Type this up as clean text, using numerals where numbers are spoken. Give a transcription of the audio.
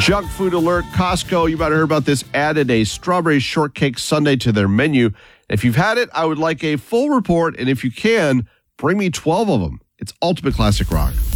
Junk food alert. Costco, you might have heard about this, added a strawberry shortcake sundae to their menu. If you've had it, I would like a full report, and if you can, bring me 12 of them. It's Ultimate Classic Rock.